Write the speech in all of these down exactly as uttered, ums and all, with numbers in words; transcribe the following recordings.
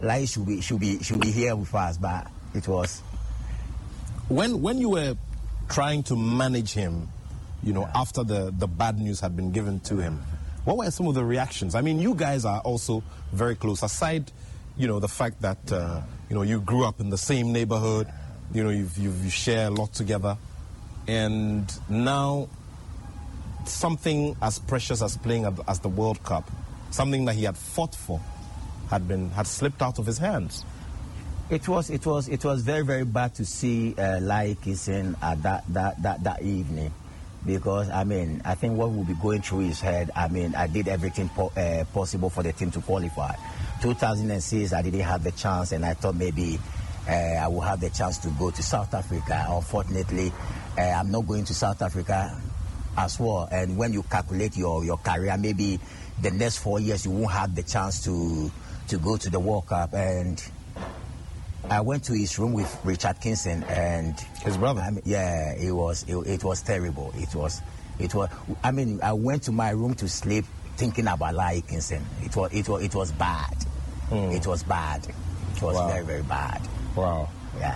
Lai should be should be should be here with us, but it was. When when you were trying to manage him, you know, yeah. after the the bad news had been given to him, what were some of the reactions? I mean, you guys are also very close. Aside, you know, the fact that uh, you know you grew up in the same neighborhood, you know, you've, you've you share a lot together, and now something as precious as playing at, as the World Cup, something that he had fought for, had been had slipped out of his hands. It was it was it was very very bad to see uh, Lai kissing at that, that that that evening, because I mean I think what will be going through his head. I mean I did everything po uh, possible for the team to qualify. two thousand six I didn't have the chance, and I thought maybe uh, I will have the chance to go to South Africa. Unfortunately, uh, I'm not going to South Africa as well. And when you calculate your your career, maybe the next four years you won't have the chance to to go to the World Cup. And I went to his room with Richard Kingston and his brother. I mean, yeah, it was it, it was terrible. It was it was. I mean, I went to my room to sleep thinking about Lai Kingston. It was it was it was bad. Mm. It was bad. It was wow. very very bad. Wow. Yeah.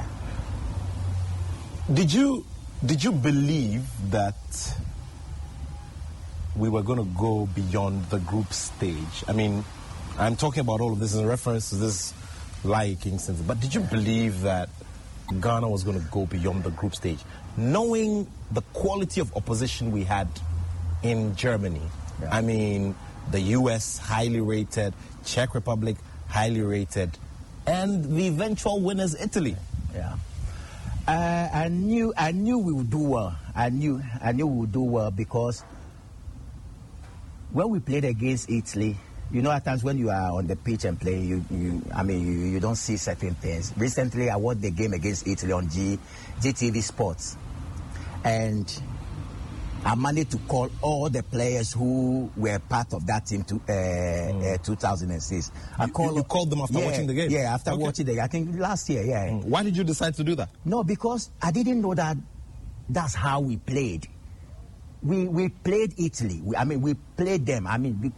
Did you did you believe that we were going to go beyond the group stage? I mean, I'm talking about all of this in reference to this Lai Kingston, but did you believe that Ghana was going to go beyond the group stage, knowing the quality of opposition we had in Germany? Yeah. I mean, the U S highly rated, Czech Republic highly rated, and the eventual winners, Italy. Yeah. Uh, I knew I knew we would do well. I knew I knew we would do well because when we played against Italy, you know, at times when you are on the pitch and play, you, you I mean, you, you don't see certain things. Recently, I watched the game against Italy on G, GTV Sports, and I managed to call all the players who were part of that team to uh, mm. uh, two thousand six. I called, you, you called them after yeah, watching the game? Yeah, after okay. watching the game. I think last year, yeah. Mm. Why did you decide to do that? No, because I didn't know that that's how we played. We we played Italy. We, I mean, we played them. I mean, we,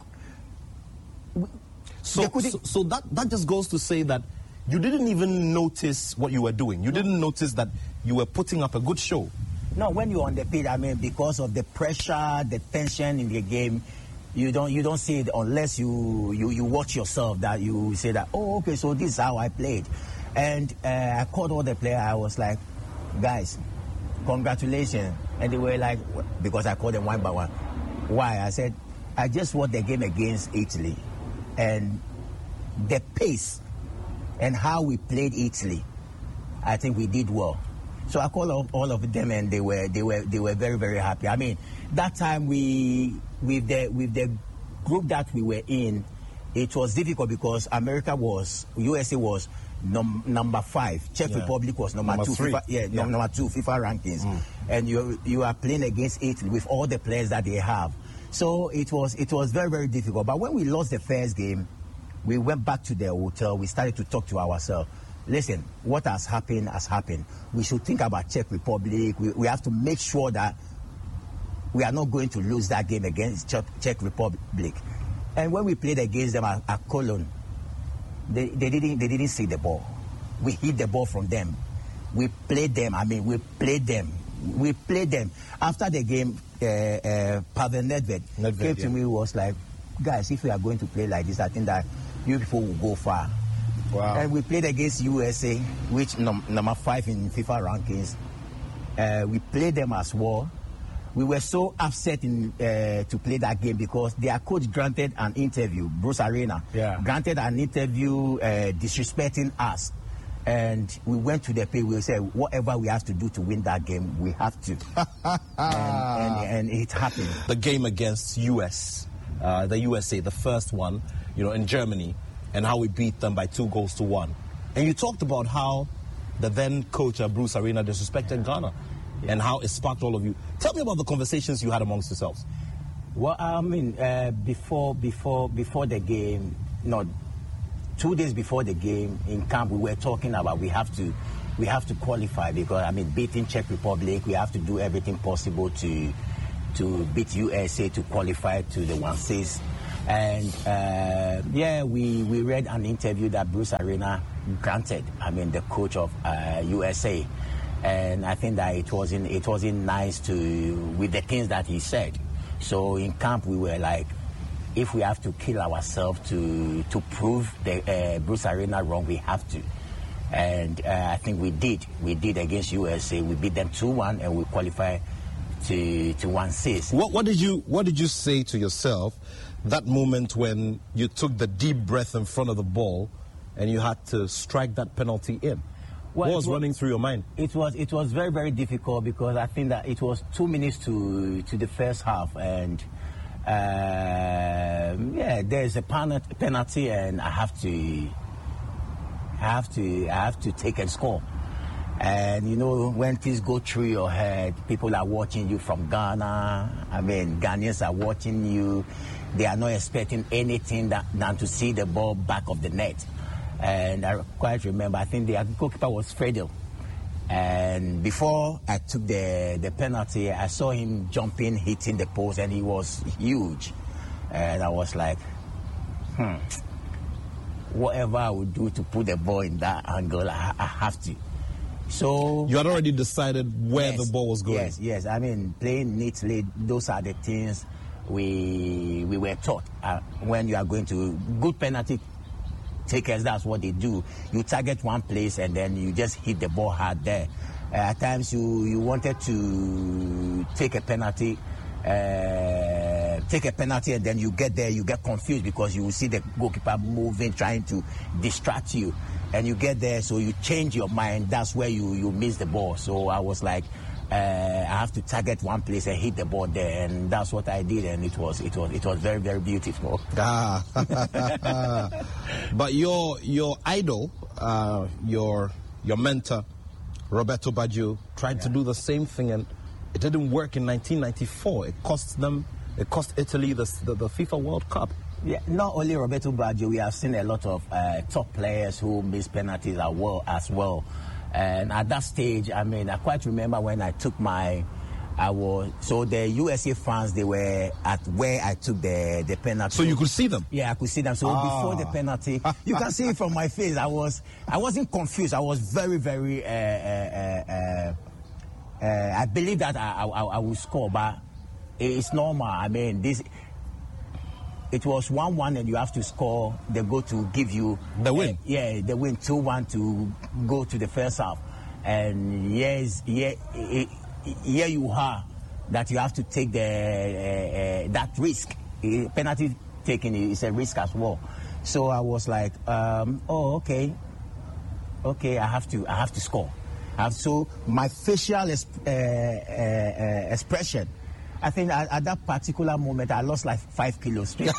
we, so, so so that that just goes to say that you didn't even notice what you were doing. You no. didn't notice that you were putting up a good show. No, when you're on the pitch, I mean, because of the pressure, the tension in the game, you don't you don't see it unless you you, you watch yourself. That you say that, oh, okay, so this is how I played, and uh, I called all the players. I was like, guys, congratulations. And they were like, because I called them one by one. Why? I said, I just watched the game against Italy, and the pace and how we played Italy, I think we did well. So I called all, all of them, and they were they were they were very very happy. I mean, that time we with the with the group that we were in, it was difficult because America was U S A was num, number five, Czech yeah. Republic was number, number two, three. FIFA, yeah, yeah. number two FIFA rankings, mm. and you you are playing against Italy with all the players that they have. So it was it was very very difficult. But when we lost the first game, we went back to the hotel. We started to talk to ourselves. Listen, what has happened has happened. We should think about Czech Republic. We, we have to make sure that we are not going to lose that game against Czech, Czech Republic. And when we played against them at, at Cologne, they, they didn't they didn't see the ball. We hit the ball from them. We played them. I mean, we played them. We played them. After the game, uh, uh, Pavel Nedved, Nedved came to yeah. me and was like, guys, if we are going to play like this, I think that you people will go far. Wow. And we played against U S A, which num number five in FIFA rankings. Uh, we played them as well. We were so upset in, uh, to play that game because their coach granted an interview, Bruce Arena, yeah. granted an interview uh, disrespecting us. And we went to the pay. We said, whatever we have to do to win that game, we have to. and, and, and it happened. The game against U S, uh, the U S A, the first one, you know, in Germany, and how we beat them by two goals to one. And you talked about how the then coach, uh, Bruce Arena, disrespected Ghana, yeah. and how it sparked all of you. Tell me about the conversations you had amongst yourselves. Well, I mean, uh, before before before the game, no, two days before the game in camp, we were talking about we have to we have to qualify because I mean, beating Czech Republic, we have to do everything possible to to beat U S A to qualify to the one six. And uh, yeah, we, we read an interview that Bruce Arena granted, I mean, the coach of uh, U S A. And I think that it wasn't, it wasn't nice to, with the things that he said. So in camp, we were like, if we have to kill ourselves to, to prove the, uh, Bruce Arena wrong, we have to. And uh, I think we did. We did against U S A. We beat them two one, and we qualified to to one six. What, what did you What did you say to yourself that moment when you took the deep breath in front of the ball and you had to strike that penalty in? Well, what was, was running through your mind? It was it was very very difficult because I think that it was two minutes to to the first half, and uh, yeah, there's a penalty, and I have to. I have to, I have to take and score. And you know, when things go through your head, people are watching you from Ghana. I mean, Ghanaians are watching you. They are not expecting anything that, than to see the ball back of the net. And I quite remember, I think the goalkeeper was Fredel. And before I took the, the penalty, I saw him jumping, hitting the post, and he was huge. And I was like, hmm. Whatever I would do to put the ball in that angle, I, I have to. So you had already decided where yes, the ball was going. Yes, yes. I mean, playing neatly, those are the things we we were taught. Uh, when you are going to good penalty takers, that's what they do. You target one place and then you just hit the ball hard there. Uh, at times you you wanted to take a penalty. Uh, take a penalty and then you get there, you get confused because you will see the goalkeeper moving, trying to distract you, and you get there, so you change your mind. That's where you you miss the ball. So I was like, uh, I have to target one place and hit the ball there, and that's what I did, and it was it was it was very very beautiful. Ah. But your your idol, uh, your your mentor, Roberto Baggio, tried yeah. to do the same thing, and it didn't work in nineteen ninety-four. It cost them, it cost Italy the, the, the FIFA World Cup. Yeah, not only Roberto Baggio, we have seen a lot of uh, top players who miss penalties as well, as well. And at that stage, I mean, I quite remember when I took my, I was, so the U S A fans, they were at where I took the, the penalty. So you could see them? Yeah, I could see them. So ah. before the penalty, you can see it from my face. I was, I wasn't confused. I was very, very, uh, uh, uh, Uh, I believe that I, I, I will score, but it's normal. I mean, this it was one one, and you have to score. They go to give you the win. Uh, yeah, they win two one to go to the first half. And yes, yeah, here you are that you have to take the uh, uh, that risk. Uh, penalty taking is a risk as well. So I was like, um, oh, okay, okay, I have to, I have to score. And so my facial exp uh, uh, uh, expression, I think at, at that particular moment, I lost like five kilos straight.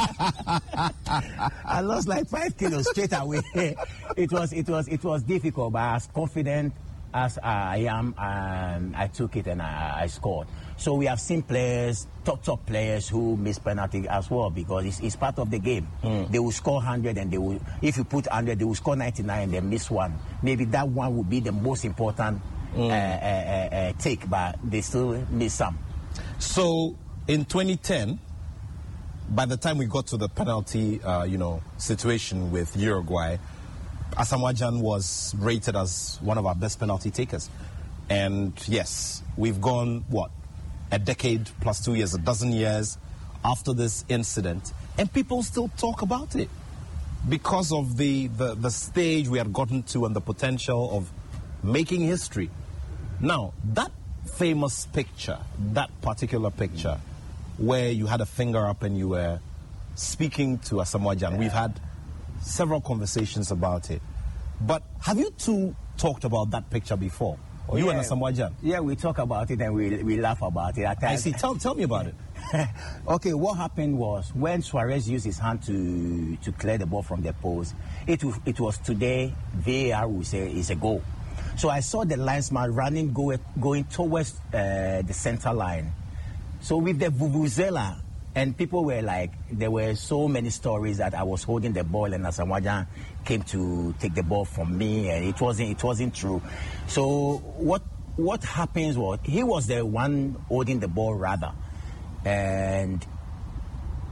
I lost like five kilos straight away. It was, it was, it was difficult, but as confident as I am, um, I took it and I, I scored. So we have seen players, top top players who miss penalty as well, because it's, it's part of the game. Mm. They will score one hundred, and they will, if you put one hundred, they will score ninety-nine and they miss one. Maybe that one would be the most important mm. uh, uh, uh, take, but they still miss some. So in twenty ten, by the time we got to the penalty, uh, you know, situation with Uruguay, Asamoah Gyan was rated as one of our best penalty takers. And yes, we've gone, what, a decade plus two years, a dozen years after this incident, and people still talk about it because of the, the, the stage we had gotten to and the potential of making history. Now, that famous picture, that particular picture, where you had a finger up and you were speaking to Asamoah Gyan, yeah. We've had several conversations about it. But have you two talked about that picture before? Or you yeah. and Asamoah Gyan? Yeah, we talk about it and we, we laugh about it. At I see. Tell, tell me about it. Okay, what happened was when Suarez used his hand to, to clear the ball from the post, it, it was today, V A R will say it's a goal. So I saw the linesman running, go, going towards uh, the center line. So with the vuvuzela, and people were like, there were so many stories that I was holding the ball and Asamoah Gyan came to take the ball from me, and it wasn't, it wasn't true. So what, what happens was, he was the one holding the ball rather. And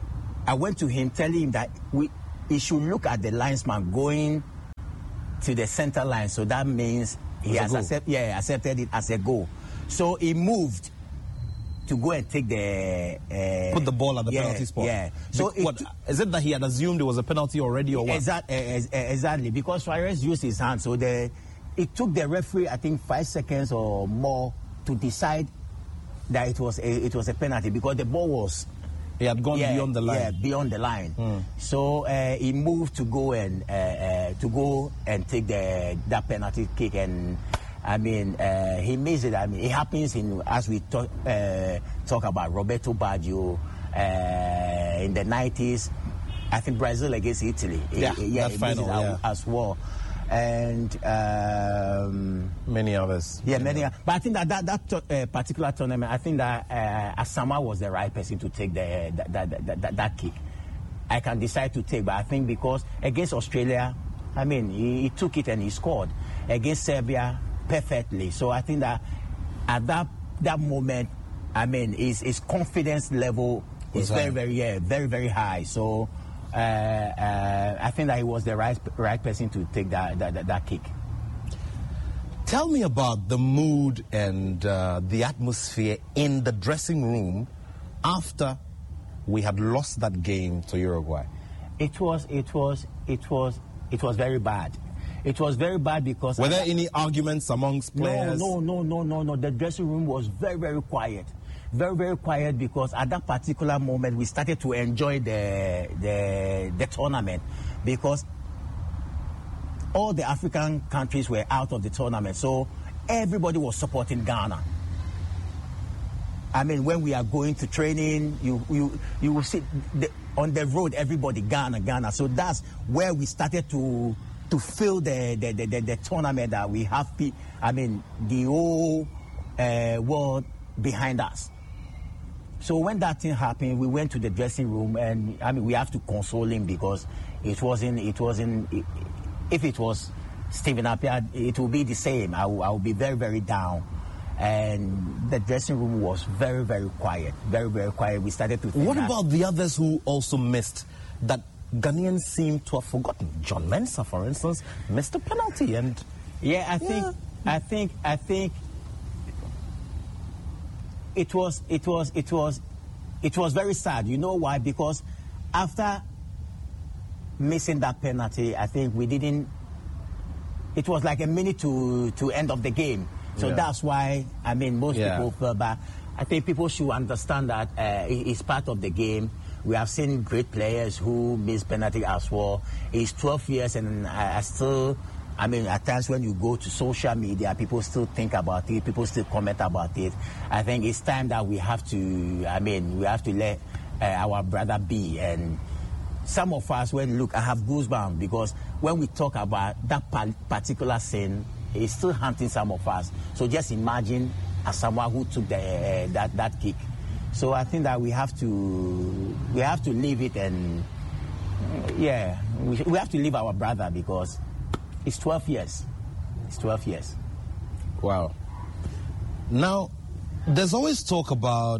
I went to him telling him that we he should look at the linesman going to the center line. So that means he has accept, yeah, accepted it as a goal. So he moved to go and take the... Uh, Put the ball at the yeah, penalty spot. Yeah. So Be- what, it, is it that he had assumed it was a penalty already or what? Exact, uh, exactly. Because Suarez used his hand. So the, it took the referee, I think, five seconds or more to decide that it was a, it was a penalty because the ball was... He had gone yeah, beyond the line. Yeah, beyond the line. Mm. So uh, he moved to go and uh, uh, to go and take the that penalty kick, and I mean uh, he missed it. I mean it happens in as we talk uh, talk about Roberto Baggio uh, in the nineties. I think Brazil against Italy. Yeah, he, yeah, that final, yeah. as well. And um, many others. Yeah, many. Yeah. But I think that that, that uh, particular tournament, I think that uh, Asamoah was the right person to take the that that, that, that that kick. I can decide to take, but I think because against Australia, I mean, he, he took it and he scored. Against Serbia, perfectly. So I think that at that that moment, I mean, his his confidence level is very, very, yeah, very, very high. So. Uh, uh, I think that he was the right right person to take that that, that, that kick. Tell me about the mood and uh, the atmosphere in the dressing room after we had lost that game to Uruguay. It was it was it was it was very bad. It was very bad because were there I, any arguments amongst players? No, no, no, no, no, no. The dressing room was very, very quiet. Very, very quiet because at that particular moment we started to enjoy the the, the tournament because all the African countries were out of the tournament. So everybody was supporting Ghana. I mean, when we are going to training, you you you will see the, on the road everybody Ghana, Ghana. So that's where we started to to feel the the, the, the, the tournament that we have. I mean, the whole uh, world behind us. So when that thing happened, we went to the dressing room, and I mean, we have to console him because it wasn't, it wasn't, it, if it was Stephen Appiah, it would be the same. I, I would be very, very down. And the dressing room was very, very quiet, very, very quiet. We started to think What that, about the others who also missed that Ghanaians seem to have forgotten? John Mensah, for instance, missed a penalty, and yeah, I think, yeah. I think, I think. It was, it was, it was, it was very sad. You know why? Because after missing that penalty, I think we didn't. It was like a minute to to end of the game. So yeah. that's why I mean most yeah. people felt bad. I think people should understand that uh, it's part of the game. We have seen great players who miss penalty as well. It's twelve years, and I, I still. I mean, at times when you go to social media, people still think about it, people still comment about it. I think it's time that we have to, I mean, we have to let uh, our brother be. And some of us, when look, I have goosebumps because when we talk about that particular sin, it's still haunting some of us. So just imagine as someone who took the, uh, that, that kick. So I think that we have to, we have to leave it and, yeah, we, we have to leave our brother because it's twelve years. It's twelve years. Wow. Now, there's always talk about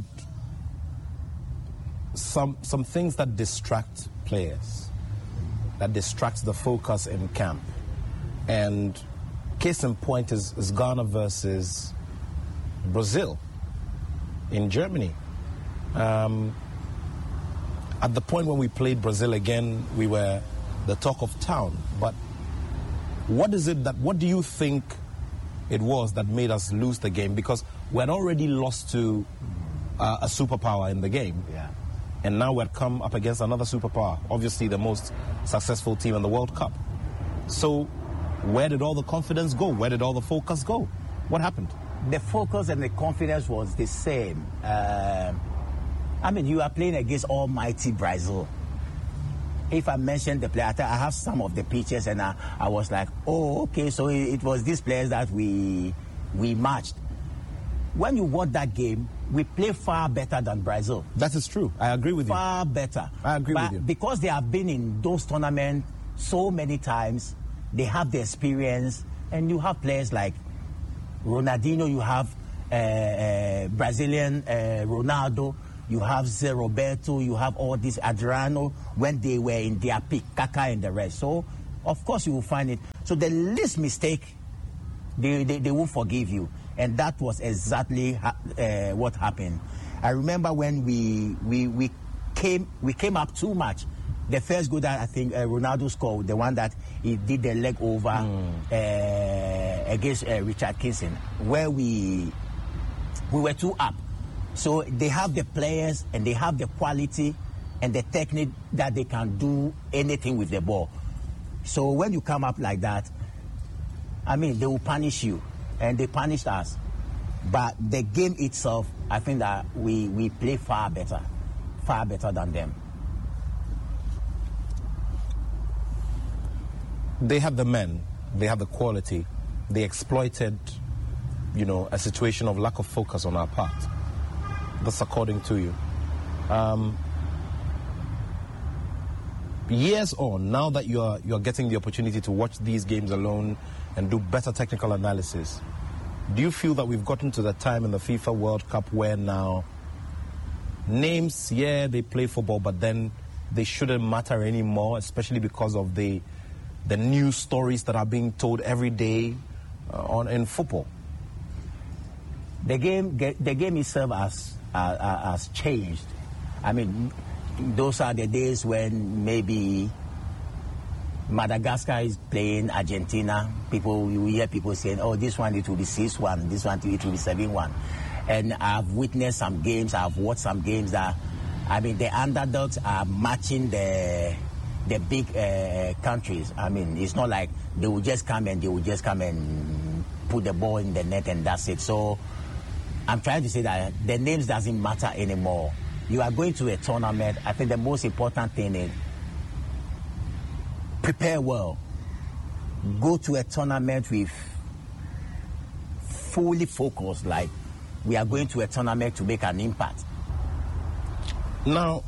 some some things that distract players, that distracts the focus in camp. And case in point is, is Ghana versus Brazil in Germany. Um, at the point when we played Brazil again, we were the talk of town. But what is it that, what do you think it was that made us lose the game? Because we had already lost to uh, a superpower in the game. Yeah. And now we had come up against another superpower, obviously the most successful team in the World Cup. So where did all the confidence go? Where did all the focus go? What happened? The focus and the confidence was the same. Uh, I mean, you are playing against almighty Brazil. If I mention the player, I have some of the pictures, and I, I was like, oh, okay, so it, it was these players that we we matched. When you watch that game, we play far better than Brazil. That is true. I agree with you. Far better. I agree but with you. Because they have been in those tournaments so many times, they have the experience, and you have players like Ronaldinho, you have uh, uh, Brazilian uh, Ronaldo. you have Zé Roberto, you have all this Adriano when they were in their peak, Kaká and the rest. So, of course, you will find it. So the least mistake, they, they, they won't forgive you. And that was exactly ha uh, what happened. I remember when we, we, we, came, we came up too much. The first goal that I think uh, Ronaldo scored, the one that he did the leg over mm. uh, against uh, Richard Kingston, where we we were too up. So they have the players and they have the quality and the technique that they can do anything with the ball. So when you come up like that, I mean, they will punish you, and they punished us. But the game itself, I think that we, we play far better, far better than them. They have the men, they have the quality. They exploited, you know, a situation of lack of focus on our part. That's according to you. Um, years on, now that you are you are getting the opportunity to watch these games alone and do better technical analysis, do you feel that we've gotten to the time in the FIFA World Cup where now names, yeah, they play football, but then they shouldn't matter anymore, especially because of the the news stories that are being told every day uh, on in football? The game, the game itself has uh, has changed. I mean, those are the days when maybe Madagascar is playing Argentina. People, you hear people saying, "Oh, this one it will be six one, this one it will be seven one." And I've witnessed some games. I've watched some games that, I mean, the underdogs are matching the. the big uh, countries. I mean, it's not like they will just come and they will just come and put the ball in the net and that's it. So I'm trying to say that the names doesn't matter anymore. You are going to a tournament. I think the most important thing is prepare well. Go to a tournament with fully focused, like we are going to a tournament to make an impact. Now,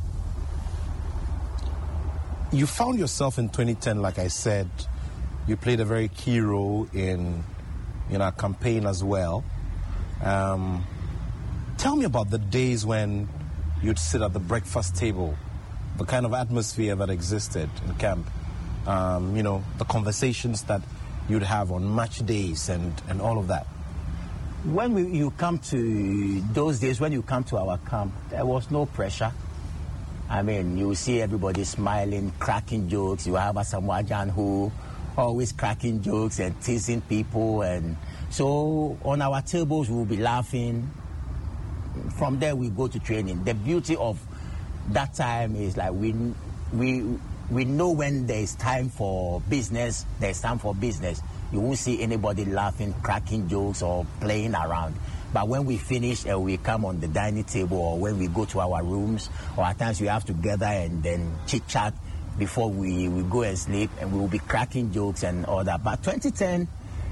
you found yourself in twenty ten, like I said, you played a very key role in, in our campaign as well. Um, tell me about the days when you'd sit at the breakfast table, the kind of atmosphere that existed in camp, um, you know, the conversations that you'd have on match days and, and all of that. When we, you come to those days, when you come to our camp, there was no pressure. I mean, you see everybody smiling, cracking jokes. You have a Samoan who always cracking jokes and teasing people. And so on our tables, we'll be laughing. From there, we go to training. The beauty of that time is like we, we, we know when there is time for business, there's time for business. You won't see anybody laughing, cracking jokes or playing around. But when we finish, uh, we come on the dining table, or when we go to our rooms, or at times we have to gather and then chit-chat before we, we go and sleep, and we will be cracking jokes and all that. But twenty ten,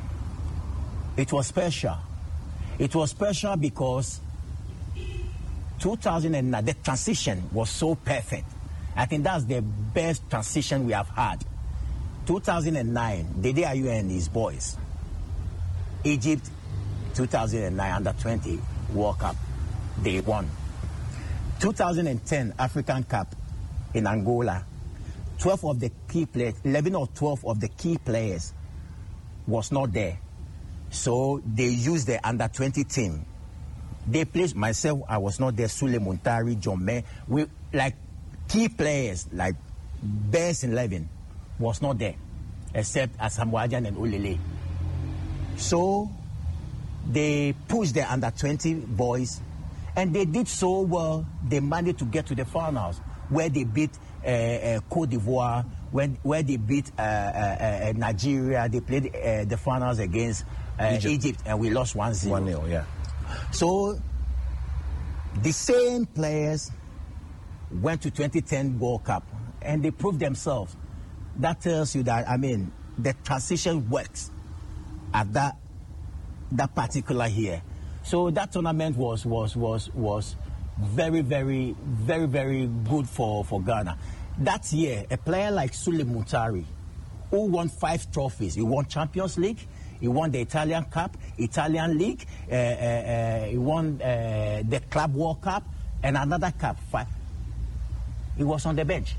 it was special. It was special because two thousand nine, the transition was so perfect. I think that's the best transition we have had. two thousand nine, Dede Ayew and his boys, Egypt, two thousand nine under twenty World Cup, they won. two thousand ten African Cup in Angola, twelve of the key players, eleven or twelve of the key players was not there. So they used the under twenty team. They placed myself, I was not there, Sule Muntari, John May, we like key players like best eleven was not there, except Asamoah Gyan and Olele. So they pushed the under twenty boys, and they did so well, they managed to get to the finals, where they beat uh, uh, Cote d'Ivoire, when, where they beat uh, uh, uh, Nigeria. They played uh, the finals against uh, Egypt. Egypt, and we lost one zero. one nil, yeah. So the same players went to twenty ten World Cup, and they proved themselves. That tells you that, I mean, the transition works at that that particular year. So that tournament was was was was very, very, very, very good for, for Ghana. That year, a player like Sule Muntari, who won five trophies, he won Champions League, he won the Italian Cup, Italian League, uh, uh, uh, he won uh, the Club World Cup, and another cap five. He was on the bench.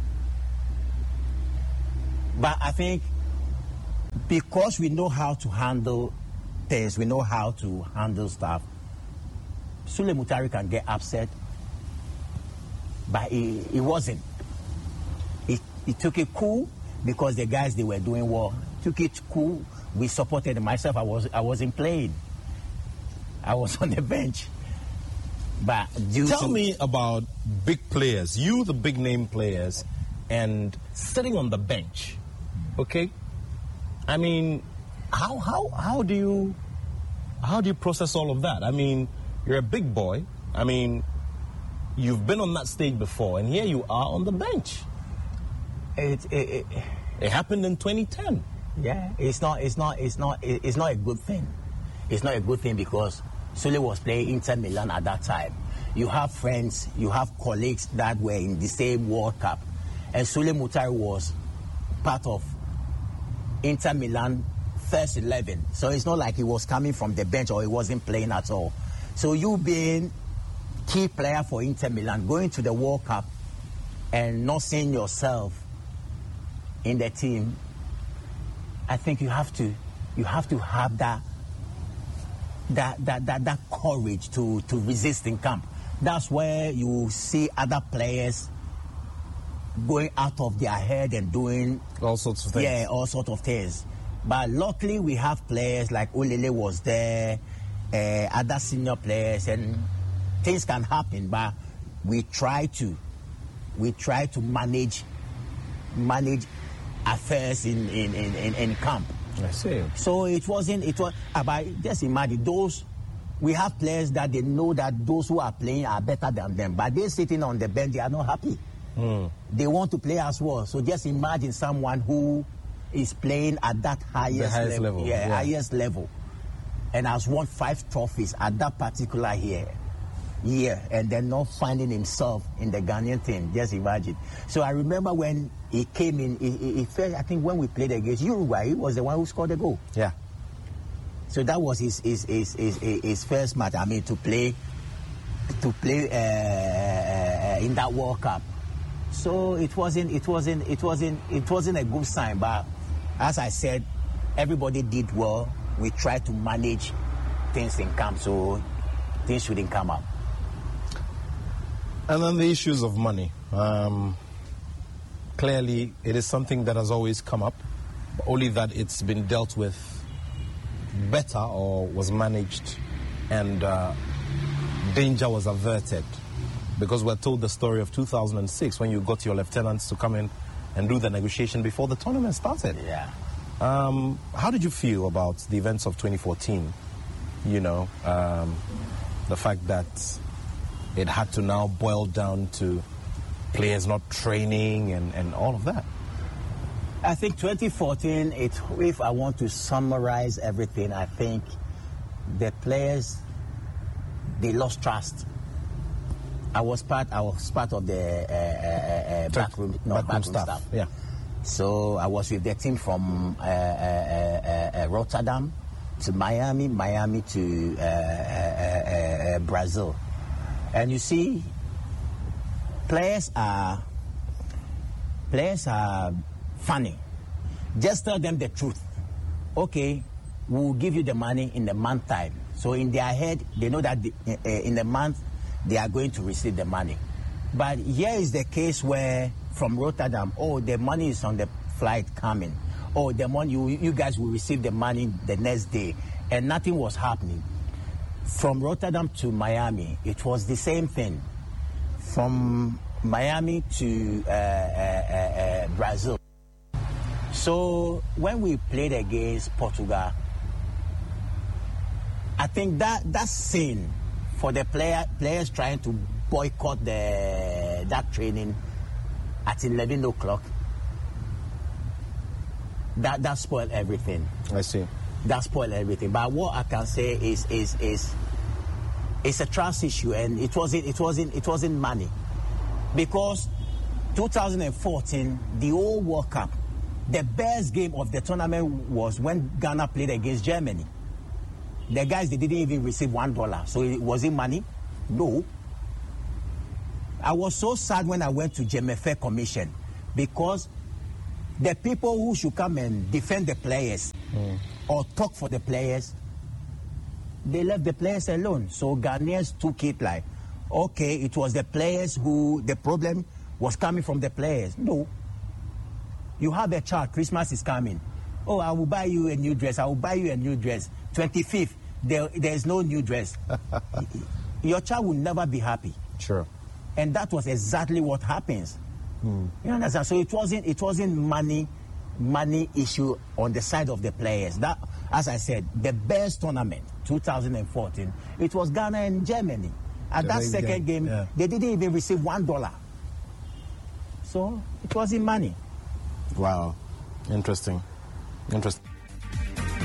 But I think because we know how to handle things, we know how to handle stuff, Sule Mutari can get upset, but he, he wasn't. He, he took it cool because the guys, they were doing well. Took it cool. We supported him. Myself, I, was, I wasn't playing. I was on the bench. But due Tell to me about big players, you the big name players, and sitting on the bench, okay? I mean, how how how do you how do you process all of that? I mean, you're a big boy. I mean, you've been on that stage before, and here you are on the bench. It it, it, it happened in twenty ten. Yeah, it's not it's not it's not it's not a good thing. It's not a good thing because Sule was playing Inter Milan at that time. You have friends, you have colleagues that were in the same World Cup, and Sule Mutari was part of Inter Milan first eleven. So it's not like he was coming from the bench or he wasn't playing at all. So you being key player for Inter Milan, going to the World Cup and not seeing yourself in the team, I think you have to you have to have that that that that, that courage to, to resist in camp. That's where you see other players going out of their head and doing all sorts of things. Yeah, all sorts of things. But luckily, we have players like Olele was there, uh, other senior players, and things can happen. But we try to, we try to manage, manage affairs in in, in, in, in camp. I see. So it wasn't. It was. But just imagine those. We have players that they know that those who are playing are better than them, but they're sitting on the bench. They are not happy. Mm. They want to play as well. So just imagine someone who is playing at that highest, highest level, level. Yeah, Yeah, highest level, and has won five trophies at that particular year, year, and then not finding himself in the Ghanaian team. Just imagine. So I remember when he came in, he, he, he felt, I think when we played against Uruguay, he was the one who scored the goal. Yeah. So that was his his his his, his first match. I mean, to play to play uh, in that World Cup. So it wasn't it wasn't it wasn't it wasn't a good sign. But as I said, everybody did well. We tried to manage things in camp, so things shouldn't come up. And then the issues of money. Um, clearly, it is something that has always come up, only that it's been dealt with better or was managed, and uh, danger was averted, because we're told the story of two thousand six when you got your lieutenants to come in and do the negotiation before the tournament started. Yeah. Um, how did you feel about the events of twenty fourteen? You know, um, the fact that it had to now boil down to players not training and, and all of that. I think twenty fourteen, it, if I want to summarize everything, I think the players, they lost trust. I was part, I was part of the uh, uh, uh, backroom, no, backroom backroom staff. staff. Yeah. So I was with the team from uh, uh, uh, uh, Rotterdam to Miami, Miami to uh, uh, uh, uh, Brazil. And you see, players are, players are funny. Just tell them the truth. Okay, we'll give you the money in the month time. So in their head, they know that the, uh, in the month, they are going to receive the money. But here is the case where from Rotterdam, oh, the money is on the flight coming. Oh, the money, you, you guys will receive the money the next day. And nothing was happening. From Rotterdam to Miami, it was the same thing. From Miami to uh, uh, uh, uh, Brazil. So when we played against Portugal, I think that that scene for the player, players trying to boycott the that training at eleven o'clock, that that spoiled everything. I see. That spoiled everything. But what I can say is is is it's a trust issue, and it wasn't it wasn't it wasn't money, because two thousand fourteen, the whole World Cup, the best game of the tournament was when Ghana played against Germany. The guys, they didn't even receive one dollar. So it, was it money? No. I was so sad when I went to G M F A Commission because the people who should come and defend the players mm. or talk for the players, they left the players alone. So Ghanaians took it like, okay, it was the players who, the problem was coming from the players. No. You have a child, Christmas is coming. Oh, I will buy you a new dress. I will buy you a new dress. twenty-fifth, there, there is no new dress. Your child will never be happy. Sure. And that was exactly what happens. Mm. You understand? So it wasn't it wasn't money money issue on the side of the players. That, as I said, the best tournament, two thousand fourteen, it was Ghana and Germany. At the that second game, game yeah. they didn't even receive one dollar. So it wasn't money. Wow. Interesting. Interesting.